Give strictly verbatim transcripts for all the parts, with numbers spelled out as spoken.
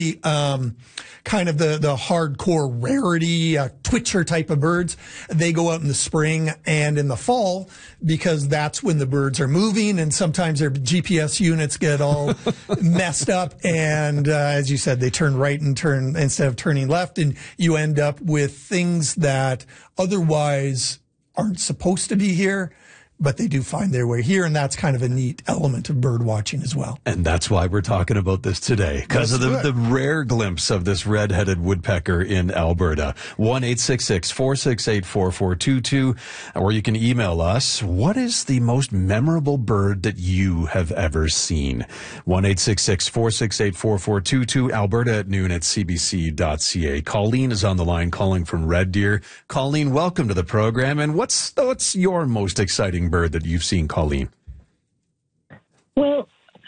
Um, kind of the, the hardcore rarity, uh, twitcher type of birds. They go out in the spring and in the fall because that's when the birds are moving, and sometimes their G P S units get all messed up. And, uh, as you said, they turn right and turn instead of turning left, and you end up with things that otherwise aren't supposed to be here, but they do find their way here, and that's kind of a neat element of bird watching as well. And that's why we're talking about this today, because of the, the rare glimpse of this red-headed woodpecker in Alberta. one eight six six, four six eight, four four two two, or you can email us. What is the most memorable bird that you have ever seen? one eight six six, four six eight, four four two two, Alberta at noon at c b c dot c a. Colleen is on the line calling from Red Deer. Colleen, welcome to the program. And what's, what's your most exciting bird that you've seen, Colleen? Well,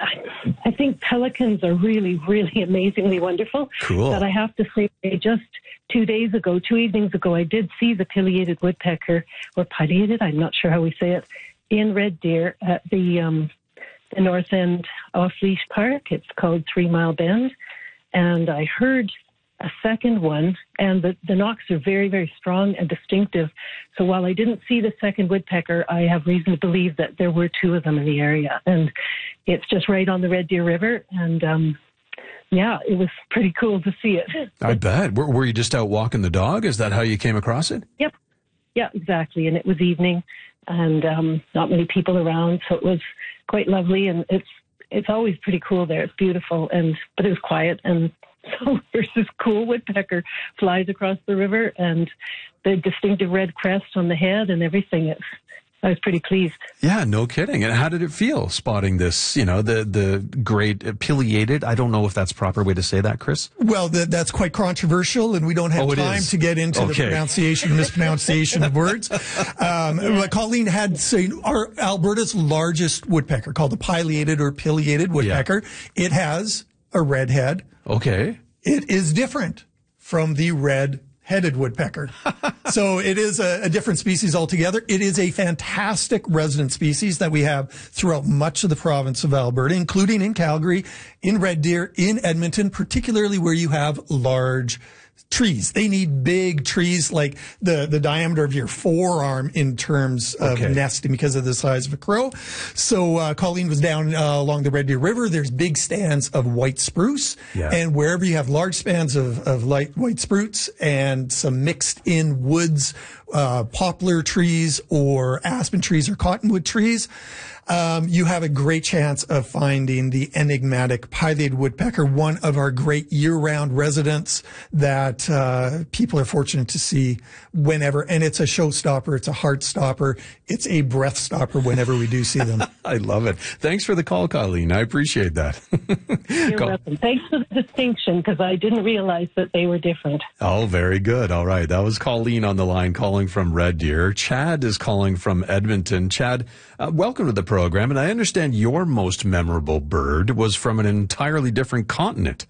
I think pelicans are really, really amazingly wonderful. Cool. But I have to say, just two days ago, two evenings ago, I did see the pileated woodpecker, or pileated, I'm not sure how we say it, in Red Deer at the, um, the North End Off-Leash Park. It's called Three Mile Bend. And I heard a second one, and the, the knocks are very, very strong and distinctive. So while I didn't see the second woodpecker, I have reason to believe that there were two of them in the area. And it's just right on the Red Deer River. And, um, yeah, it was pretty cool to see it. I bet. Were, were you just out walking the dog? Is that how you came across it? Yep. Yeah, exactly. And it was evening, and um, not many people around, so it was quite lovely. And it's it's always pretty cool there. It's beautiful, and but it was quiet. And so there's this cool woodpecker flies across the river, and the distinctive red crest on the head and everything. It's, I was pretty pleased. Yeah, no kidding. And how did it feel spotting this, you know, the, the great pileated? I don't know if that's the proper way to say that, Chris. Well, the, that's quite controversial, and we don't have oh, time is. to get into okay. the pronunciation, mispronunciation of words. Um, yeah. Colleen had say, our Alberta's largest woodpecker, called the pileated or pileated woodpecker. Yeah. It has a red head. Okay. It is different from the red-headed woodpecker. So it is a, a different species altogether. It is a fantastic resident species that we have throughout much of the province of Alberta, including in Calgary, in Red Deer, in Edmonton, particularly where you have large trees. They need big trees, like the, the diameter of your forearm in terms of okay. nesting because of the size of a crow. So uh, Colleen was down uh, along the Red Deer River. There's big stands of white spruce. Yeah. And wherever you have large spans of, of light white spruce and some mixed in woods, uh, poplar trees or aspen trees or cottonwood trees, Um, you have a great chance of finding the enigmatic pileated woodpecker, one of our great year-round residents that uh, people are fortunate to see whenever. And it's a showstopper. It's a heart stopper. It's a breath stopper whenever we do see them. I love it. Thanks for the call, Colleen. I appreciate that. You're Call- welcome. Thanks for the distinction, because I didn't realize that they were different. Oh, very good. All right. That was Colleen on the line calling from Red Deer. Chad is calling from Edmonton. Chad, uh, welcome to the program. And I understand your most memorable bird was from an entirely different continent.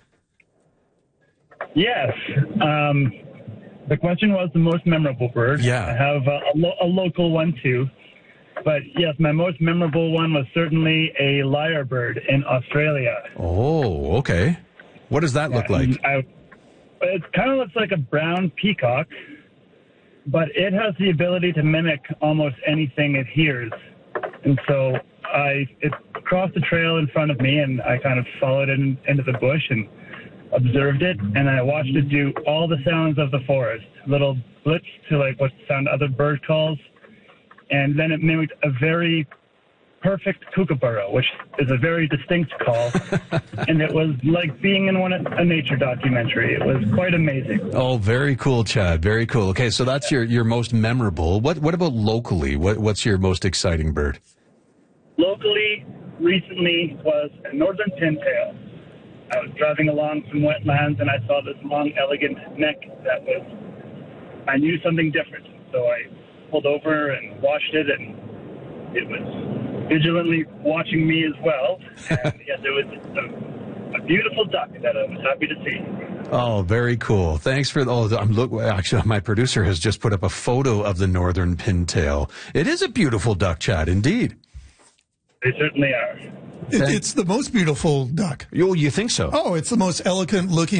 Yes. Um, the question was the most memorable bird. Yeah. I have a, a, lo- a local one, too. But, yes, my most memorable one was certainly a lyrebird in Australia. Oh, okay. What does that look like? I, it kind of looks like a brown peacock, but it has the ability to mimic almost anything it hears. And so I it crossed the trail in front of me, and I kind of followed it in, into the bush and observed it, and I watched it do all the sounds of the forest, little blips to like what sound other bird calls, and then it mimicked a very perfect kookaburra, which is a very distinct call, and it was like being in one a nature documentary. It was quite amazing. Oh, very cool, Chad. Very cool. Okay, so that's your, your most memorable. What what about locally? What what's your most exciting bird? Locally, recently was a northern pintail. I was driving along some wetlands, and I saw this long, elegant neck that was, I knew something different. So I pulled over and watched it, and it was vigilantly watching me as well. And yes, it was a, a beautiful duck that I was happy to see. Oh, very cool. Thanks for, oh, I'm look, actually, my producer has just put up a photo of the northern pintail. It is a beautiful duck, Chad, indeed. They certainly are. It, it's the most beautiful duck. Oh, you think so? Oh, it's the most elegant looking